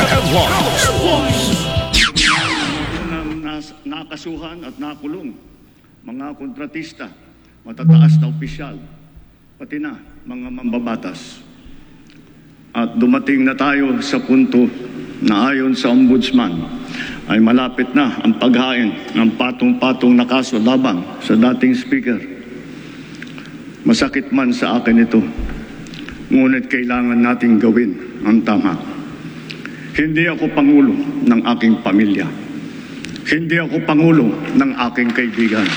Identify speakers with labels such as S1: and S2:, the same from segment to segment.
S1: Nakasuhan at nakulong mga kontratista, matataas na opisyal, pati na mga mambabatas. At dumating na tayo sa punto na ayon sa Ombudsman ay malapit na ang paghain ng patong-patong na kaso laban sa dating speaker. Masakit man sa akin ito, ngunit kailangan nating gawin ang tama. Hindi ako pangulo ng aking pamilya. Hindi ako pangulo ng aking kaibigan.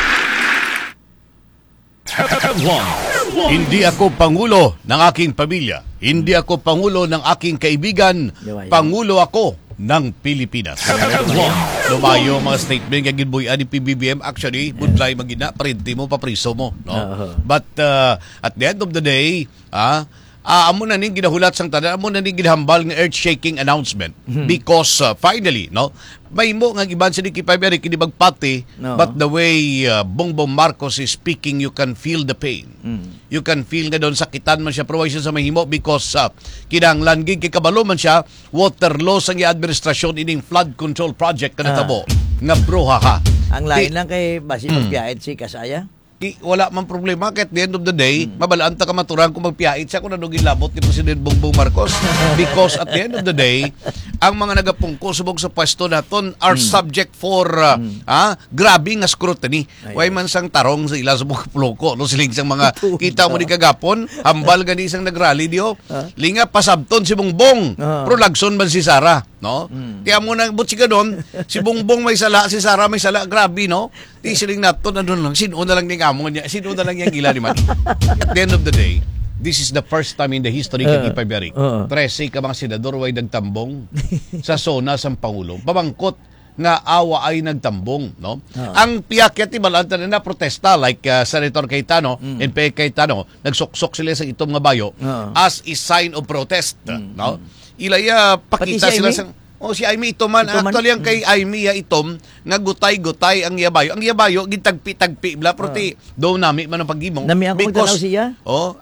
S2: Hindi ako pangulo ng aking pamilya. Hindi ako pangulo ng aking kaibigan. Pangulo ako ng Pilipinas. Lumayo mga statement kay ginbuyan ni PBBM. Actually, budlay magina, parente mo, papriso mo. No? But at the end of the day, amo na ning ginahulat sang tanan, amo na ning ginahambal nga earth-shaking announcement because finally, no, may mo nga giban sa ni Kipay kini magpati, but the way Bongbong Marcos is speaking, you can feel the pain. You can feel nga doon sakitan man siya provision sa mahimo because kinahanglan gid kay kabalo man siya water loss ang administrasyon ining flood control project kana tabo nga bruha ha.
S3: Ang lain lang kay basi magpiyait si Kasaya.
S2: Wala man problema at the end of the day mabalaan ta ka maturan kung magpiyait siya kung anong gilabot ni President Bongbong Marcos because at the end of the day ang mga nagapungko subog sa pwesto naton are subject for grabe nga scrutiny. Way man sang tarong sa ila subog ploko no siling sang mga kita mo ni kagapon hambal gani sang nagrally dio linga pasabton si Bongbong pero lagson man si Sara no kaya mo nang butsi ka doon si Bongbong may sala si Sara may sala grabe no di siling naton andun lang sino na lang ni amon niya sino na lang yang gila ni man. At the end of the day, this is the first time in the history kay Kipay 13 ka mga senador way nagtambong sa zona sang Pangulo. Pabangkot nga awa ay nagtambong, no? Ang piyakyat ti balanta na protesta like Senator Cayetano, NP Cayetano, nagsuksok sila sa itom nga bayo as a sign of protest, no? Ilaya pakita sila sa si Aimee Itoman. Actually, ang kay Aimee itom, nga gutay-gutay ang yabayo. Ang yabayo, gitagpi-tagpi. Proti, do nami man ang pagimong.
S3: Nami ako tanaw siya.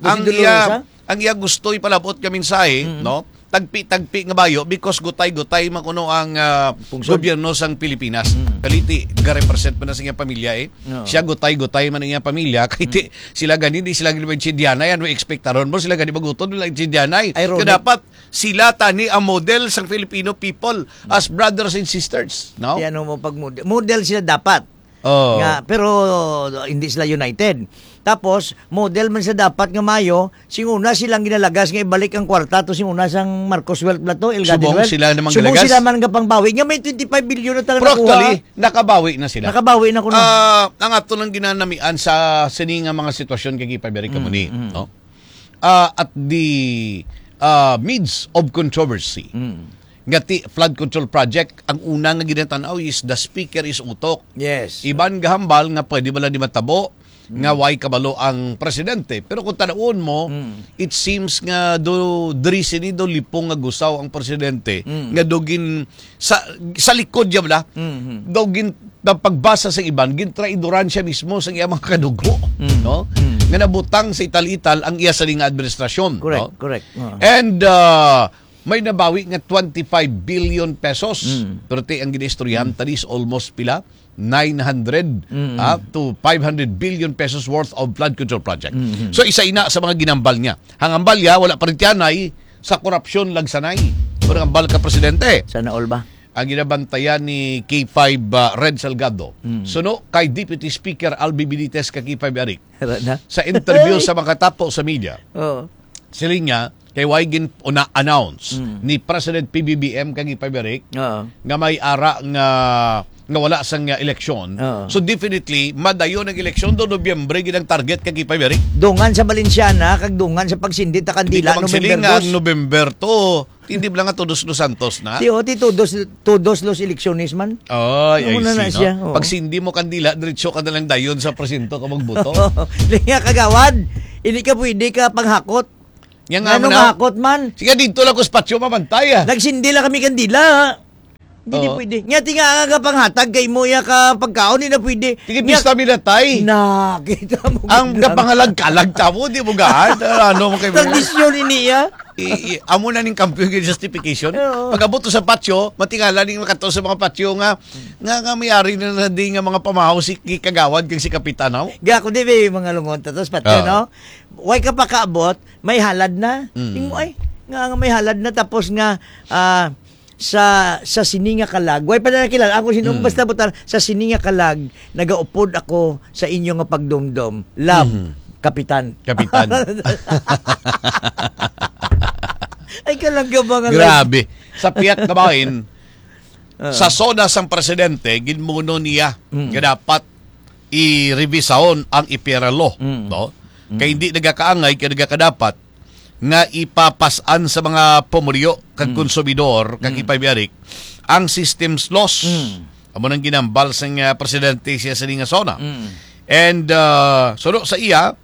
S2: Ang iya gusto'y palabot kami sahe, no? Tagpi-tagpi nga bayo because gutay-gutay makuno ang gobyerno sang Pilipinas. Kaliti, ga-represent man na sa iyang pamilya Siya gutay-gutay man ang iyang pamilya. Kahit sila gani, di sila gani mag-Chindianay. Ano expectaron mo? Sila gani maguton nila Chindianay. Kaya dapat sila tani ang model sang Filipino people as brothers and sisters. No?
S3: Yan mo pag model sila dapat. Nga, pero hindi sila united. Tapos, model man sa dapat nga mayo, singuna silang ginalagas nga ibalik ang kwarta to singuna sang Marcos Wealth Plato, El Gadin Wealth. Subong sila man nga pangbawi. Nga may 25 billion na talaga nakuha.
S2: Actually, nakabawi na sila.
S3: Nakabawi na kuno.
S2: Ang ato lang ginanamian sa sininga mga sitwasyon kay Kipay Kamuni, no? At the midst of controversy. Ngati flood control project, ang una nga ginatanaw is the speaker is utok.
S3: Yes.
S2: Iban gahambal nga pwede bala di matabo nga way kabalo ang presidente. Pero kung tanaon mo, it seems nga diri sini do lipong nga gusaw ang presidente nga dogin sa likod diya bala. Dogin na pagbasa sa iban, gintraidoran siya mismo sa iya mga kadugo, no? Nga nabutang sa ital-ital ang iya sa nga administrasyon.
S3: Correct,
S2: no?
S3: correct.
S2: And may nabawi nga 25 billion pesos. Pero ang ginaistoryahan is almost pila 900 to 500 billion pesos worth of flood control project. So isa ina sa mga ginambal niya. Hangambal ya wala pa rin tiyanay sa korupsyon lang sanay. Pero hangambal ka presidente.
S3: Sana all ba?
S2: Ang ginabantayan ni K5 Red Salgado. Suno kay Deputy Speaker Albi Benitez ka K5 Eric. Sa interview sa mga tapo sa media. Siling niya kay Waigin una-announce ni President PBBM kang Ipaberik nga may ara nga wala sang eleksyon. So definitely madayon ang eleksyon do Nobyembre gid ang target kang Ipaberik.
S3: Dungan sa Valenciana kag dungan sa pagsindit ta kandila
S2: November 2. Hindi lang nga Todos Los Santos na.
S3: Todos Los Elecciones man.
S2: Ay, na siya. No? Pag sindi mo kandila, diretso ka na lang dayon sa presinto ka magboto.
S3: Linga kagawad. Hindi ka pwede ka panghakot.
S2: Yang
S3: ano hakot man?
S2: Sige, dito lang ko spatyo mamantay.
S3: Nagsindi lang kami kandila. Hindi
S2: Oo.
S3: pwede. Nga tinga nga panghatag kay mo ya ka pagkaon, hindi na pwede.
S2: Tige pista minatay.
S3: Nakita mo.
S2: Ang kapangalag kalag tamo, di mo gaan. Ano mo kayo?
S3: Tradisyon ini ya.
S2: Amo na ning kampiyon yung justification.
S3: Oo.
S2: Pag-abot to sa patio, matingala ning makato sa mga patio nga mayari na di nga mga pamahaw si kagawad kag si kapitanaw.
S3: Ga ko di may mga lungon tapos patyo,
S2: Oo.
S3: no? Way ka pa kaabot, may halad na. Tingmo ay nga may halad na tapos nga sa Sininga Kalag. Way pa na nakilala ako sino basta butar sa Sininga Kalag nagaupod ako sa inyo nga pagdumdum. Love, Kapitan.
S2: Kapitan.
S3: Ay kalang ka mga
S2: Grabe. Sa piyak kabahin, sa soda sang presidente, ginmuno niya nga dapat i-revisahon ang IPERA law. No? Kaya hindi nagakaangay, kaya nagakadapat nga ipapasan sa mga pumulyo kag konsumidor, kag ipabiyarik, ang systems laws. Amo nang ginambal sang presidente siya sa nga sona. And so sa iya,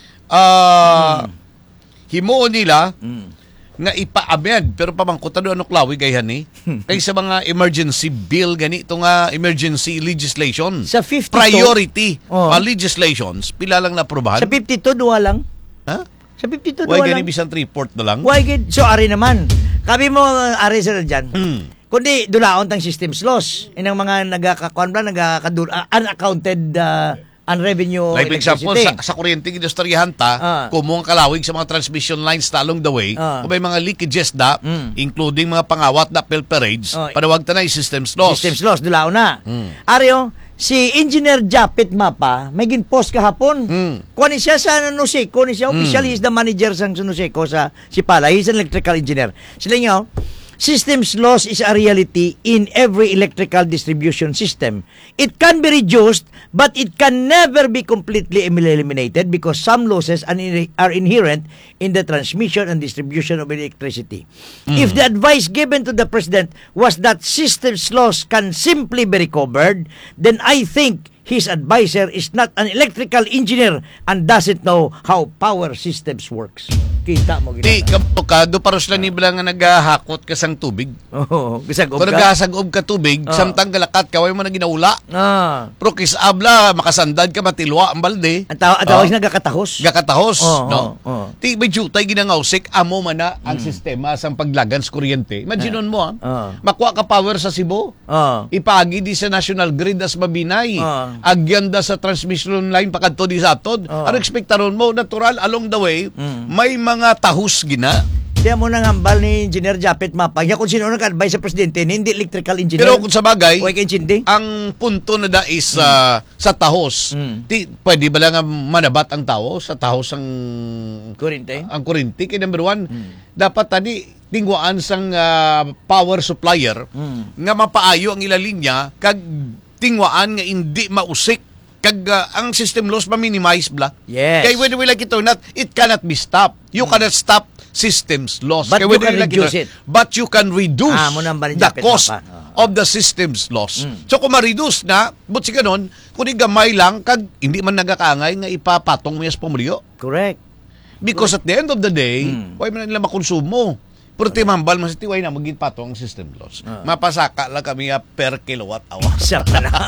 S2: himuon nila nga ipa-amend pero pamangkutan do ano klawi gayhan ni kay sa mga emergency bill ganito nga emergency legislation
S3: Sa 52
S2: priority
S3: legislations
S2: pila lang na-aprobahan
S3: sa 52 duwa lang.
S2: ha
S3: Sa 52
S2: why
S3: duwa
S2: gani
S3: lang.
S2: bisan report na lang
S3: Why gid so ari naman. Kabi mo ari sir diyan. Kundi dulaon tang systems loss. Inang mga nagakakuan ba unaccounted unrevenue
S2: like example
S3: electricity.
S2: sa kuryente industriyahan ta kumong kalawig sa mga transmission lines ta along the way kung may mga leakages da including mga pangawat na pilferage panawag ta na yung systems loss
S3: Systems loss dulaon na. Aryo si Engineer Japit Mapa may ginpost kahapon. Kuan siya sa Nuseco ni siya official he is the manager sang Nuseco sa Sipala. He's an electrical engineer. Sila nga systems loss is a reality in every electrical distribution system. It can be reduced, but it can never be completely eliminated because some losses are inherent in the transmission and distribution of electricity. If the advice given to the President was that systems loss can simply be recovered, then I think his advisor is not an electrical engineer and doesn't know how power systems works. Kita mo
S2: di kapokado paros lang ni nga naghahakot ka sang tubig.
S3: Oo, bisag
S2: Kung naghasagob ka tubig, samtang galakat ka, way mo na ginaula. Pero kisabla, makasandad ka, matilwa ang balde.
S3: Ang tawag nagkakatahos.
S2: Gakatahos,
S3: Oo,
S2: no?
S3: oo.
S2: Ti may jutay ginangausik, amo man na ang sistema sang paglagan sa kuryente. Imagine mo, makuha ka power sa Cebu, ipagi di sa national grid as mabinay, agyanda sa transmission line pakadto di sa atod. Ang ekspektaron mo, natural, along the way, may mga tahos gina.
S3: Kaya mo nang hambal ni Engineer Japet Mapa. Kaya kung sino nag-advise sa presidente, hindi electrical engineer.
S2: Pero kung sa bagay,
S3: Huwag kay
S2: ang punto na da is sa tahos. Pwede ba lang manabat ang tao sa tahos ang
S3: Kurente.
S2: ang kuryente? Kaya number one, dapat tadi tingwaan sang power supplier nga mapaayo ang ilalinya kag tingwaan nga hindi mausik kag ang system loss ma-minimize bla.
S3: Yes.
S2: Kaya whether we like it or not, it cannot be stopped. You cannot stop systems loss.
S3: But
S2: Kaya
S3: you
S2: whether
S3: can
S2: like
S3: reduce it.
S2: But you can reduce
S3: mo nang balik
S2: the
S3: Japet
S2: cost
S3: Mapa.
S2: of the systems loss. So kung ma-reduce na, but si ganon, kung gamay lang, kag hindi man nagakaangay nga ipapatong mo yung pumulyo.
S3: Correct.
S2: Because at the end of the day, why man nila makonsumo? Pero timambal man sa tiway na maging patong ang system loss. Mapasaka lang kami per kilowatt hour.
S3: Siya pa na.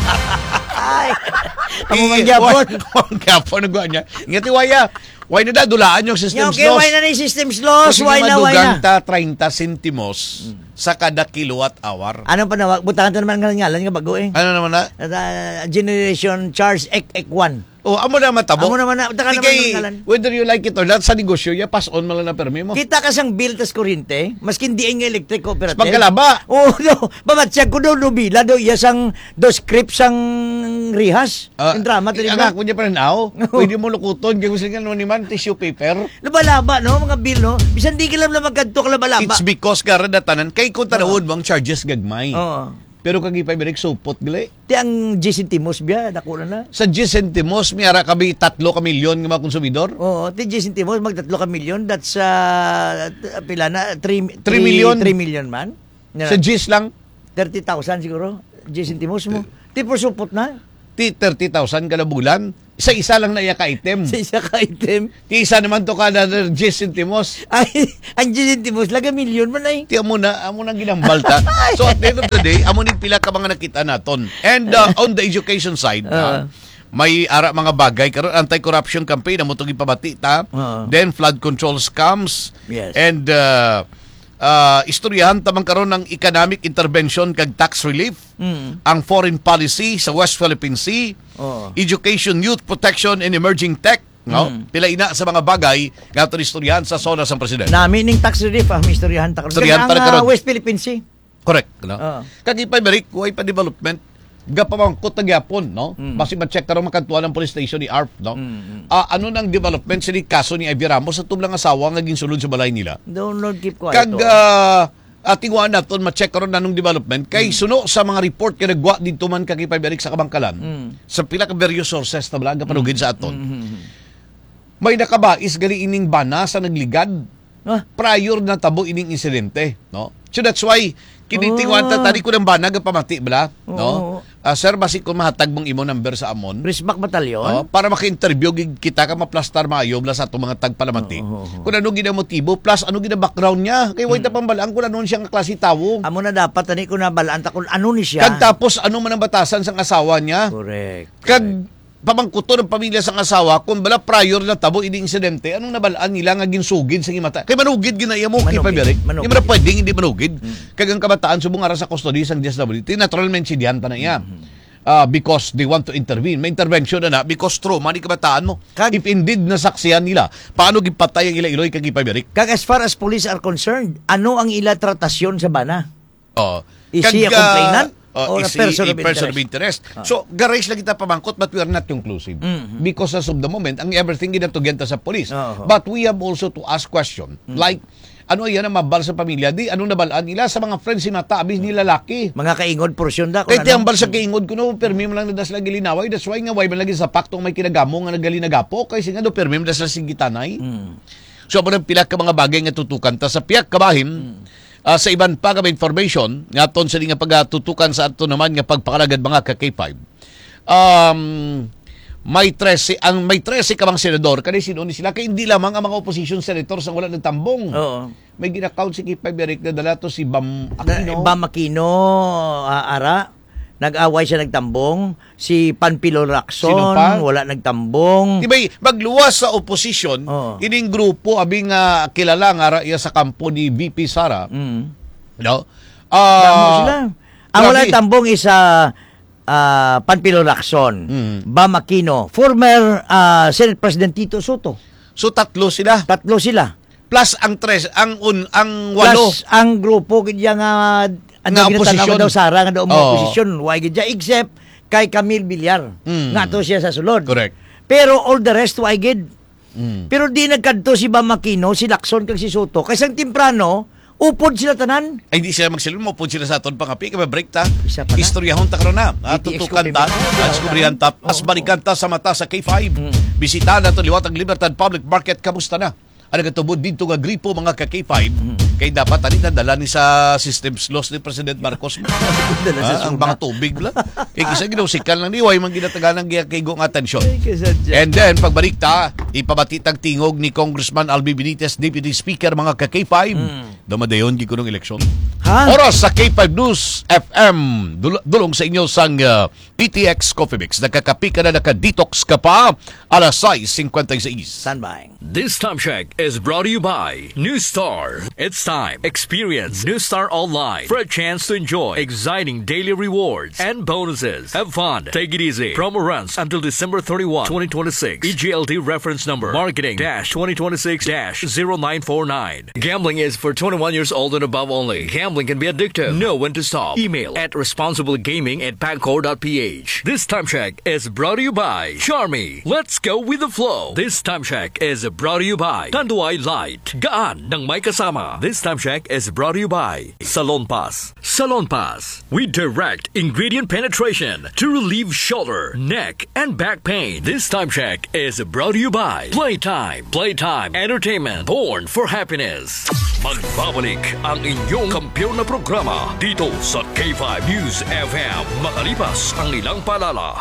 S3: Ay. Amo man gyapon.
S2: Ang gyapon na niya. Nga tiwaya, why na dulaan yung systems
S3: Okay,
S2: loss?
S3: why na ni systems loss?
S2: Kasi
S3: Why na?
S2: madugang ta 30 centimos sa kada kilowatt hour.
S3: Anong panawag? Butangan to naman ng ngalan nga bago eh.
S2: Ano naman na?
S3: Generation Charge Ek-1.
S2: Oh, amo na matabo.
S3: Amo naman na, taka naman ng ngalan.
S2: Whether you like it or not, sa negosyo, ya pass on mo lang na permi mo.
S3: Kita ka sang bill tas kuryente, maskin di nga electric cooperative.
S2: Pagkalaba.
S3: Oh, no. Bamatsyag ko daw nubila daw iya sang do script sang rihas. Yung drama to
S2: Ang
S3: diba?
S2: ako niya pa rin pwede mo lukuton. Kaya gusto nga naman naman, tissue paper.
S3: Labalaba no mga bill no. Bisan di ka lang magkadtok labalaba.
S2: It's because karadatanan, kay kung tanawod bang charges gagmay.
S3: Oo.
S2: Pero kag ipay supot gali.
S3: Ti ang G centimos biya dako na.
S2: Sa 10 centimos, may ara kami 3 ka milyon ng mga konsumidor.
S3: Oo, ti G centimos mag 3 ka milyon, that's pila na 3
S2: million.
S3: 3 million man.
S2: Sa 10 lang.
S3: 30,000 siguro G centimos mo. Ti por supot na.
S2: 30,000 kada bulan. Isa-isa lang na iya ka-item.
S3: Sa isa ka item.
S2: Ti isa naman to kada 10 centimos.
S3: Ay, ang Gisentimos, laga milyon man ay.
S2: Ti amo na ginambalta. So at the end of the day, amo ni pila ka mga nakita naton. And on the education side, may mga bagay karon anti-corruption campaign amo to gipabati ta. Then flood control scams.
S3: Yes.
S2: And istoryahan tamang karon ng economic intervention kag tax relief. Ang foreign policy sa West Philippine Sea. Education, youth protection and emerging tech. No? Pila ina sa mga bagay nga ito istoryahan sa zona sa presidente.
S3: Nami ning tax relief mistoryahan ta karon.
S2: Istoryahan ta karon.
S3: West Philippine Sea.
S2: Correct. No? Kagipay Merik, way pa development. Gapamangkot na gyapon, no? Basi ma-check karon makantuan ng police station ni ARP, no? Ano nang development sa kaso ni Ivy Ramos sa tublang asawa nga ginsulod sa balay nila.
S3: Don't keep quiet.
S2: Kag tingwa naton ma-check karon nanong development kay suno sa mga report nga nagwa dito man kay Merik sa Kabangkalan. Sa pila ka various sources na balaga panugid sa aton. May nakabais gali ining bana sa nagligad prior na tabo ining insidente, no? So that's why kinitingwan ta tadi ko ng banag pamati bala, no? Sir, basi ko mahatag mong imo number sa amon.
S3: Risbak Batalyon?
S2: Para maka-interview kita ka maplastar maayo bala sa atong mga tagpalamati. Kung ano gina motibo plus ano gina background niya. Kay way ta pambalaan kung ano siya nga klase tawo.
S3: Amo na dapat ani ko na balaan ta kung ano ni siya.
S2: Kag tapos ano man ang batasan sang asawa niya.
S3: Correct.
S2: Kag pamangkuto ng pamilya sang asawa kung bala prior na tabo ini insidente anong nabalaan nila nga ginsugid sa imata kay manugid ginaya mo kay Paberik hindi man pwedeng hindi manugid kag ang kabataan subong ara sa custody sang DSWD naturalmente si diyan na niya because they want to intervene may intervention na because trauma ni kabataan mo if indeed nasaksihan nila paano gipatay ang ila-iloy kag Paberik
S3: kag as far as police are concerned ano ang ila tratasyon sa bana is he a complainant or a person of interest.
S2: So, garage lang kita pamangkot but we are not conclusive. Because as of the moment, ang everything ginatugyan ta sa police. But we have also to ask question. Like, ano yan ang mabal sa pamilya? Di, anong nabalaan nila sa mga friends si mata, abis ni lalaki?
S3: Mga kaingod porsyon da.
S2: Kaya ang bal sa kaingod ko, no, permi mo lang na das lagi linaway. That's why nga, way man lagi sa paktong may kinagamo nga nagali nagapo. Kasi nga, no, permi mo das lang sigitanay. So, abo ng pila ka mga bagay nga tutukan ta sa piyak kabahim, sa iban pa kami information nga aton sa nga pagatutukan sa ato naman nga pagpakalagad mga ka K5. May 13 ka mga senador kani sino ni sila kay hindi lamang ang mga opposition senators ang wala nagtambong. May gina-count si K5 Eric na dala to si Bam
S3: Aquino ara nag-away siya nagtambong si Panpilo Lacson wala nagtambong
S2: tibay magluwas sa opposition ining grupo abi nga kilala nga iya sa kampo ni VP Sara no
S3: sila ang wala nagtambong isa Panpilo Lacson Bam Aquino former Senate President Tito Soto
S2: so tatlo sila plus ang walo
S3: plus ang grupo kaya nga nga opposition daw Sara nga daw mo opposition why gid except kay Camille Villar nga to siya sa sulod
S2: correct
S3: pero all the rest why gid pero di nagkadto si Bam Aquino si Lacson kag si Soto kay sang temprano upod sila tanan
S2: ay di sila magsilum upod sila sa aton pangapi kay break ta istoryahon ta karon na tutukan ta diskubrihan ta as balikan ta sa mata sa K5 bisita nato Liwatag Libertad Public Market kamusta na ano katubod dito nga gripo mga ka K5 kay dapat tani nadala ni sa systems loss ni President Marcos ang mga tubig la kay kisa ginusikal lang niway man ginataganang kay gong atensyon and then pagbalik ta ipabatitag tingog ni Congressman Albi Benitez Deputy Speaker mga ka K5 dumadayon gi kunong eleksyon oras sa K5 News FM dulong sa inyo sang PTX Coffee Mix nakakapi ka na naka-detox ka pa alas 6:56
S3: standby.
S4: This time check is brought to you by New Star. It's time. Experience New Star Online for a chance to enjoy exciting daily rewards and bonuses. Have fun. Take it easy. Promo runs until December 31, 2026. EGLD reference number marketing-2026-0949. Gambling is for 21 years old and above only. Gambling can be addictive. Know when to stop. Email at responsiblegaming@pagcor.ph. This time check is brought to you by Charmy. Let's go with the flow. This time check is brought to you by Tanduay Light. Gaan ng may kasama. This time check is brought to you by Salon Pass. Salon Pass. We direct ingredient penetration to relieve shoulder, neck, and back pain. This time check is brought to you by Playtime. Playtime Entertainment. Born for happiness. Magbabalik ang inyong kampiyon. Pilyo na programa dito sa K5 News FM makalipas ang ilang paalala.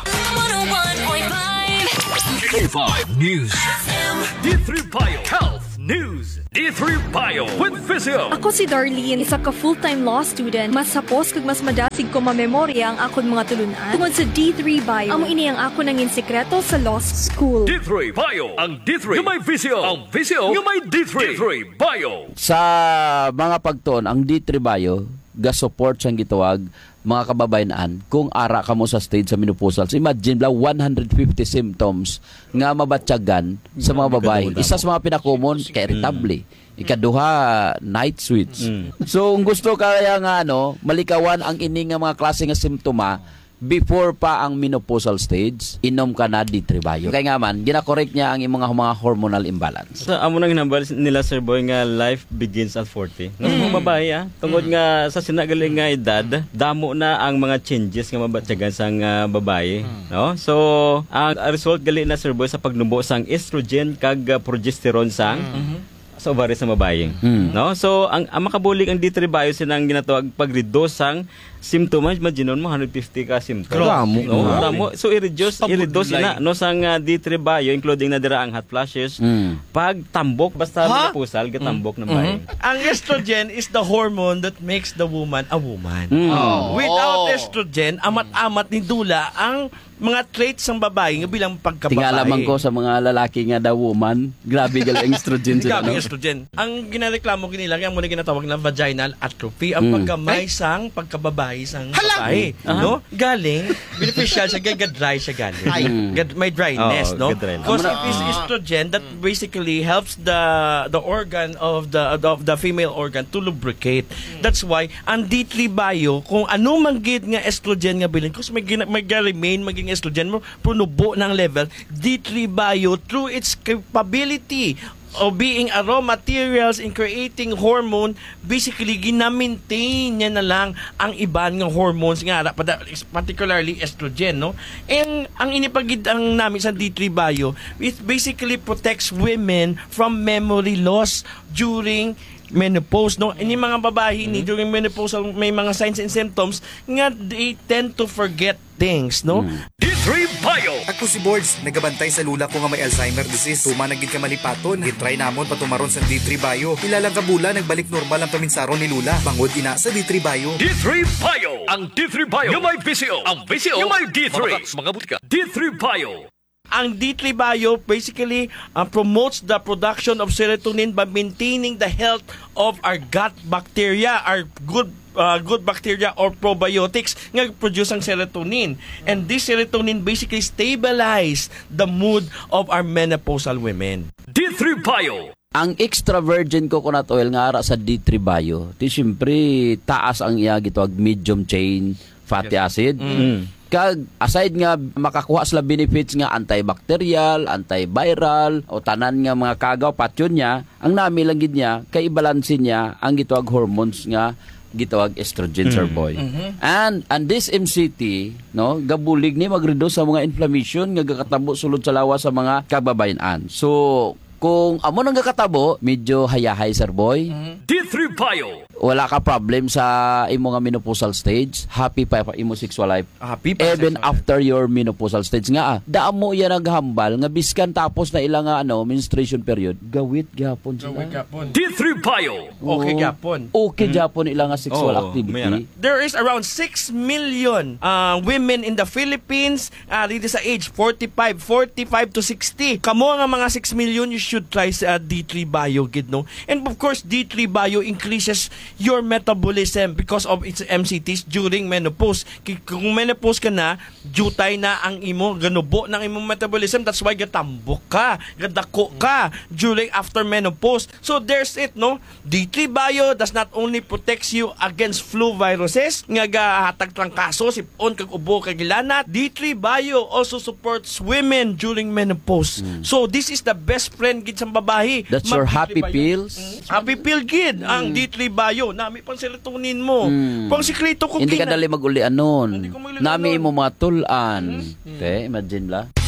S5: 101.5
S4: K5 News FM D3 Bio Health News D3 Bio with Physio.
S6: Ako si Darlene, isa ka full-time law student. Mas sapos kag mas madasig ko mamemorya ang akon mga tulunan. Tungod sa D3 Bio, amo ini ang ako nangin sekreto sa law school.
S4: D3 Bio. Ang D3 yung may Physio. Ang Physio yung may D3. D3 Bio.
S7: Sa mga pagton, ang D3 Bio, ga-support siyang gitawag mga kababayan kung ara ka mo sa stage sa menopausal. So imagine lang 150 symptoms nga mabatyagan sa mga babae. Isa sa mga pinakomon kay irritable. Ikaduha, night sweats. So kung gusto kaya nga malikawan ang ining nga mga klase nga simptoma before pa ang menopausal stage, inom ka na D3 Bio. Kaya nga man, gina-correct niya ang mga hormonal imbalance.
S8: So, amo nang hinambal nila, Sir Boy, nga life begins at 40. Nga mga babae, tungod nga sa sinagaling nga edad, damo na ang mga changes nga mabatyagan sa babae. No? So, ang result gali na, Sir Boy, sa pagnubo sang estrogen kag progesterone sang sa ovaries sa babae. No? So, ang makabulig ang D3 Bio sinang ginatawag pag-reduce sang symptoms, imagine mo 150 ka symptoms. Damo. So i-reduce na sang D3 Bio including na dira ang hot flashes, pagtambok basta pusal gatambok ng bahay.
S9: Ang estrogen is the hormone that makes the woman a woman. Without estrogen, amat-amat ni dula ang mga traits ng babae nga bilang pagkababae.
S7: Tingalaman ko sa mga lalaki nga daw woman, grabe gal ang estrogen sila.
S9: Grabe estrogen. Ang ginareklamo kinila nga mo na ginatawag na vaginal atrophy, ang pagkamay sang pagkababae sang babae, no? Galing beneficial siya, dry siya galing. May dryness, no? Because it is estrogen that basically helps the organ of the female organ to lubricate. That's why ang D3 Bio, kung ano man gid nga estrogen nga bilin, kasi may remain maging estrogen mo punubo ng level, D3 Bio through its capability of being a raw materials in creating hormone, basically gina-maintain niya na lang ang iban ng hormones nga particularly estrogen, no? And ang inipagid ang namin sa D3 Bio, it basically protects women from memory loss during menopause, no? Ini mga babae ni during menopause may mga signs and symptoms nga they tend to forget things, no?
S4: D3 Bio.
S10: Ako si Boards, nagabantay sa lula ko nga may Alzheimer disease. Tuma naging kamalipaton, gitry namon patumaron sa D3 Bio. Ilang kabula, nagbalik normal ang paminsaron ni lula. Bangod ina sa D3 Bio.
S4: D3 Bio. Ang D3 Bio yung may Physio. Ang Physio yung may D3. Mga butika. D3 Bio.
S9: Ang D3 Bio basically promotes the production of serotonin by maintaining the health of our gut bacteria, our good bacteria or probiotics nga produce ang serotonin. And this serotonin basically stabilize the mood of our menopausal women.
S4: D3 Bio.
S7: Ang extra virgin coconut oil nga ara sa D3 Bio, di syempre taas ang iya gitawag medium chain fatty acid. Kag aside nga makakuha sila benefits nga antibacterial, antiviral o tanan nga mga kagaw patyon niya, ang nami lang gid niya kay ibalansin niya ang gitawag hormones nga gitawag estrogen, Sir Boy. And this MCT, no, gabulig ni mag-reduce sa mga inflammation nga gakatabo sulod sa lawas sa mga kababayan. So kung amo nang gakatabo, medyo hayahay, Sir Boy.
S4: D3 Bio.
S7: Wala ka problem sa imo nga menopausal stage, happy pa imo sexual life.
S9: Happy pa
S7: even after your menopausal stage nga. Daan mo yan naghambal nga biskan tapos na ilang menstruation period, gawit gyapon sila.
S4: D3 Bio.
S9: Okay gyapon.
S7: Okay gyapon ilang nga sexual activity.
S9: There is around 6 million women in the Philippines dito sa age 45 to 60. Kamo nga mga 6 million, you should try sa D3 Bio gid, no? And of course D3 Bio increases your metabolism because of its MCTs during menopause. Kung menopause ka na, jutay na ang imo, ganubo ng imong metabolism. That's why gatambok ka, gadako ka during after menopause. So there's it, no? D3 Bio does not only protects you against flu viruses nga gahatag trangkaso, sipon kag ubo kag gilanat. D3 Bio also supports women during menopause. So this is the best friend gid sa babae.
S7: That's your happy pills.
S9: Happy pill gid ang D3 Bio. Nami pang serotonin mo. Pang sikreto ko
S7: hindi ka dali mag-ulian nun.
S9: Hindi ko mag-ulian
S7: Nami
S9: nun.
S7: mo matulan. Okay, imagine la.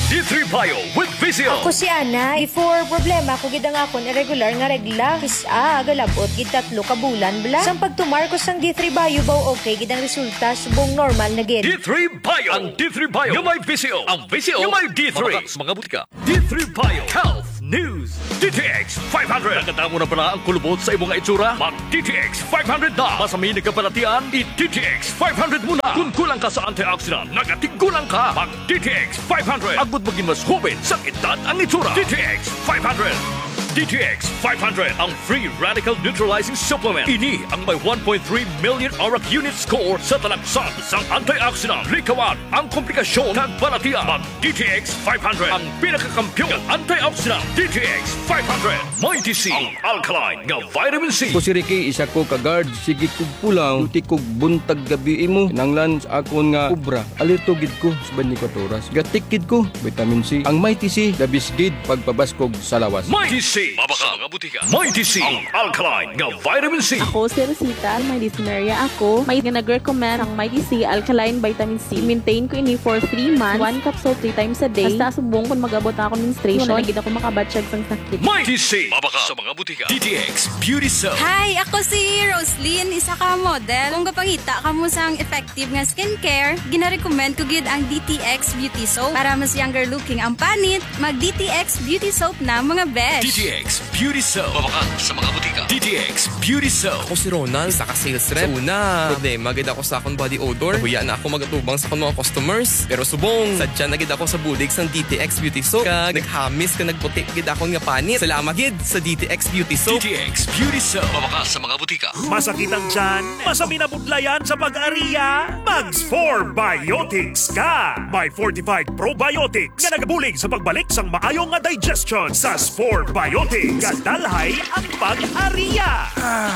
S4: D3 Bio with Visio.
S5: Ako si Ana, before problema ko gid ang akon irregular nga regla. Kisa galabot gid 3 ka bulan bla. Sang pagtumar ko sang D3 Bio baw okay gid ang resulta subong normal na gid.
S4: D3 Bio. Ang D3 Bio yung may Visio. Ang Visio yung may D3. Mga butika. D3 Bio. Health News. DTX 500. Naganda mo na pala ang kulubot sa imong itsura? Mag DTX 500 na. Masamin ka palatian, i-DTX 500 muna. Kung kulang ka sa antioxidant, nagatigulang ka. Mag DTX 500. Agud maging mas hubin sa edad ang itsura. DTX 500. DTX 500, ang free radical neutralizing supplement. Ini ang may 1.3 million ORAC unit score sa talaksan sa antioxidant. Likawan ang komplikasyon ng balatian. Mag DTX 500, ang pinakakampiyon ng antioxidant. DTX 500. May DC, ang alkaline nga vitamin C.
S11: Ko si Ricky, isa ko ka-guard. Sige kog pulang, luti kog buntag gabi mo. Nanglan sa akon nga ubra. Alito gid ko sa 24 oras. Gatik gid ko, vitamin C. Ang Mighty C, dabis gid pagpabaskog sa lawas.
S4: Mighty C. Mabaka mga butika. Mighty C. Ang alkaline nga vitamin C.
S12: Ako si Rosita, may dysuria ako. May nag-recommend ang Mighty C Alkaline Vitamin C. Maintain ko ini for 3 months. 1 capsule 3 times a day. Basta subong kung mag-abot ako ng menstruation. Wala gid ako makabatsyag sang sakit.
S4: Mighty C. Mabaka sa mga butika. DTX Beauty Soap.
S13: Hi, ako si Roslyn, isa ka model. Kung kapangita ka mo sang effective nga skincare, gina-recommend ko gid ang DTX Beauty Soap. Para mas younger looking ang panit, mag DTX Beauty Soap na mga besh.
S4: DTX Beauty Soap. Mabaka sa mga butika. DTX Beauty Soap.
S14: Ako si Ronald, isa ka sales rep. Sa una, problema gid ako sa akong body odor. Huya na ako magatubang sa akong mga customers. Pero subong, sadya na gid ako sa bulig sang DTX Beauty Soap. Kag naghamis ka nagputi gid akong nga panit. Salamat gid sa DTX Beauty Soap.
S4: DTX Beauty Soap. Mabaka sa mga butika.
S15: Masakit ang tiyan? Masami na budlayan sa pag-ariya? Mags 4 Biotics ka! May fortified probiotics nga nagabulig sa pagbalik sang maayong nga digestion. Sa 4 Biotics, kadalhay ang pag-ariya.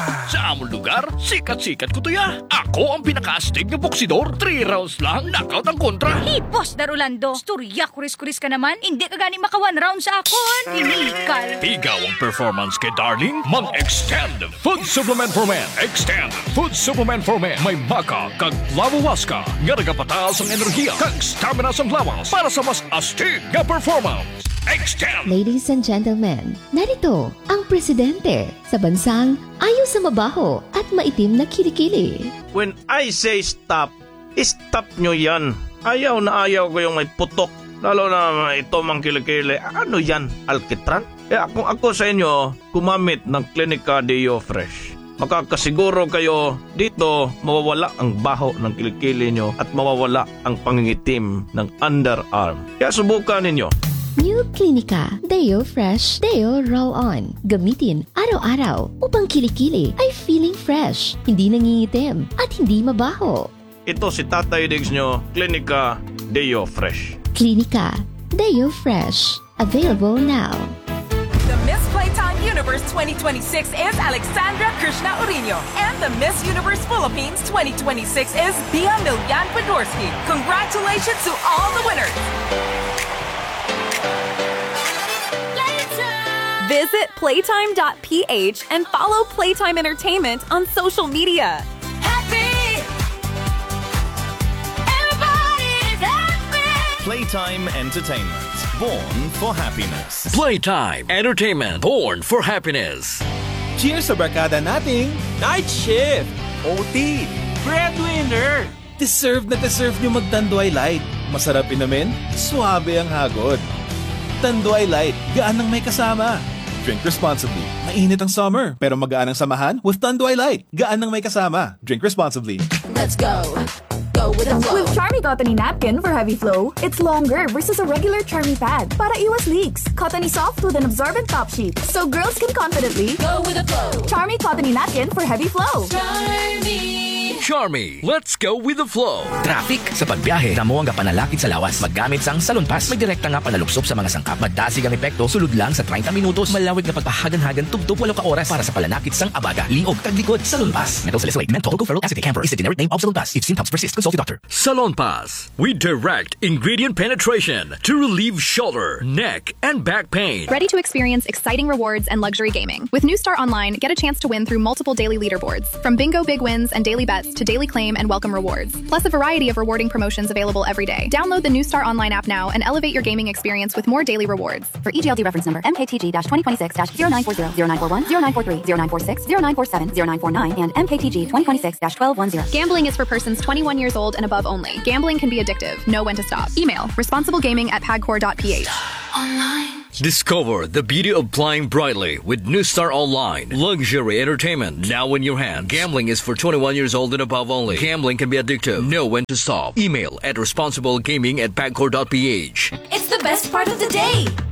S4: Sa among lugar, sikat-sikat ko tuya. Ako ang pinaka-astig na boksidor. 3 rounds lang, knockout ang kontra.
S16: Hipos, Darulando. Storya, kuris-kuris ka naman. Hindi ka gani maka 1 round sa akon. Inikal.
S4: Ikaw ang performance kay Darling. Mag-extend Food Supplement for Men. Extend Food Supplement for Men. May maka kag lawawaska nga nagapataas ang enerhiya kag stamina sa lawas para sa mas astig nga performance. Extend.
S17: Ladies and gentlemen, narito ang presidente sa bansang ayaw sa mabaho at maitim na kilikili.
S18: When I say stop, stop nyo yan. Ayaw na ayaw ko yung may putok. Lalo na ito mang kilikili. Ano yan? Alkitran? Kung ako sa inyo, gumamit ng Clinica Deo Fresh. Makakasiguro kayo dito mawawala ang baho ng kilikili nyo at mawawala ang pangingitim ng underarm. Kaya subukan ninyo.
S17: New Clinica Deo Fresh Deo Roll-On. Gamitin araw-araw upang kilikili ay feeling fresh, hindi nangingitim at hindi mabaho.
S18: Ito si Tatay Diggs nyo, Clinica Deo Fresh.
S17: Clinica Deo Fresh. Available now.
S19: The Miss Playtime Universe 2026 is Alexandra Krishna Urino. And the Miss Universe Philippines 2026 is Bia Milyan Podorski. Congratulations to all the winners.
S6: Visit playtime.ph and follow Playtime Entertainment on social media.
S20: Playtime Entertainment, born for happiness.
S4: Playtime Entertainment, born for happiness.
S21: Cheers sa barkada nating
S22: Night Shift, OT, Breadwinner.
S21: Deserve nyo mag-Tanduay Light. Masarap inumin, suabe ang hagod. Tanduay Light, gaan ng may kasama. Drink responsibly. Mainit ang summer, pero magaan ang samahan with Tanduay Light. Gaan ng may kasama. Drink responsibly.
S23: Let's go. With Charmy Cottony Napkin for heavy flow, it's longer versus a regular Charmy pad para iwas leaks. Cottony soft with an absorbent top sheet, so girls can confidently go with the flow. Charmy Cottony Napkin for heavy flow.
S4: Charmy, let's go with the flow.
S24: Traffic sa pagbiyahe, damo ang kapanalakit sa lawas. Maggamit sang Salon Pass. May direkta nga panalupsop sa mga sangkap. Magdasig ang epekto, sulod lang sa 30 minutos. Malawig na pagpahagan-hagan, tubtub 8 ka oras para sa palanakit sang abaga, liog, taglikod. Salon Pass. Mental salicylate, menthol, gluferol acetate camphor is the generic name of Salon Pass. If symptoms persist, consult your doctor.
S4: Salon Pass. We direct ingredient penetration to relieve shoulder, neck, and back pain.
S25: Ready to experience exciting rewards and luxury gaming. With New Star Online, get a chance to win through multiple daily leaderboards. From bingo big wins and daily bets to daily claim and welcome rewards, plus a variety of rewarding promotions available every day. Download the New Star Online app now and elevate your gaming experience with more daily rewards.
S1: For EGLD reference number MKTG-2026-0940, 0941, 0943, 0946, 0947, 0949, and MKTG 2026-1210.
S25: Gambling is for persons 21 years old and above only. Gambling can be addictive. Know when to stop. Email responsiblegaming@pagcor.ph.
S1: Online.
S4: Discover the beauty of flying brightly with New Star Online. Luxury entertainment now in your hands. Gambling is for 21 years old and above only. Gambling can be addictive. Know when to stop. Email at responsiblegaming@pagcor.ph.
S1: It's the best part of the day.